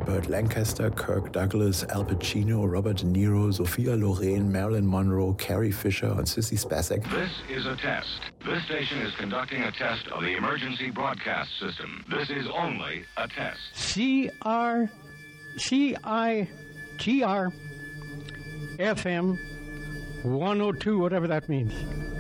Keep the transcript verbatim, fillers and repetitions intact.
Burt Lancaster, Kirk Douglas, Al Pacino, Robert De Niro, Sophia Loren, Marilyn Monroe, Carrie Fisher und Sissy Spacek. This is a test. This station is conducting a test of the emergency broadcast system. This is only a test. C R, C I G R, F M, one oh two, whatever that means.